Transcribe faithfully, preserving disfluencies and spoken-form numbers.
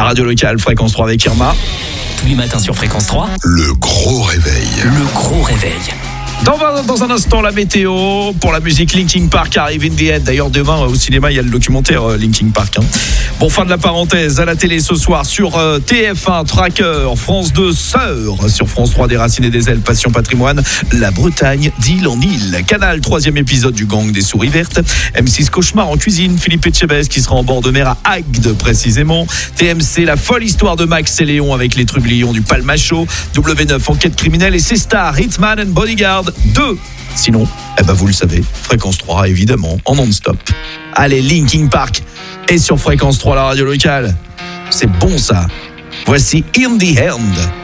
La radio locale, Fréquence trois avec Irma. Tous les matins sur Fréquence trois. Le gros réveil. Le gros réveil. Dans, dans un instant, la météo. Pour la musique, Linkin Park arrive in the end. D'ailleurs, demain, au cinéma, il y a le documentaire euh, Linkin Park. Hein. Bon, fin de la parenthèse. À la télé ce soir, sur euh, T F un, Tracker, France deux, Sœur. Sur France trois, Des Racines et des Ailes, Passion Patrimoine. La Bretagne, d'île en île. Canal, troisième épisode du Gang des Souris Vertes. M six, Cauchemar en cuisine. Philippe Etchebest qui sera en bord de mer à Agde, précisément. T M C, La folle histoire de Max et Léon avec les trublions du Palmacho. W neuf, Enquête criminelle. Et c'est Star, Hitman and Bodyguard deux. Sinon, eh ben vous le savez, Fréquence trois, évidemment, en non-stop. Allez, Linkin Park est sur Fréquence trois, la radio locale. C'est bon ça. Voici In the End.